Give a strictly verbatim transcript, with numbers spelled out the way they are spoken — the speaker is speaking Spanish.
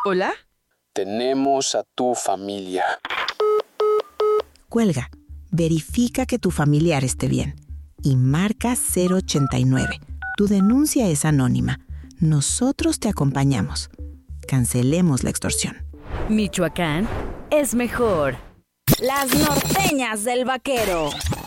¿Hola? Tenemos a tu familia. Cuelga. Verifica que tu familiar esté bien. Y marca cero ochenta y nueve. Tu denuncia es anónima. Nosotros te acompañamos. Cancelemos la extorsión. Michoacán es mejor. Las norteñas del vaquero.